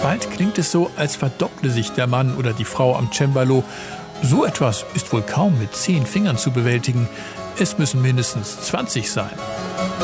Bald klingt es so, als verdopple sich der Mann oder die Frau am Cembalo. So etwas ist wohl kaum mit 10 Fingern zu bewältigen. Es müssen mindestens 20 sein.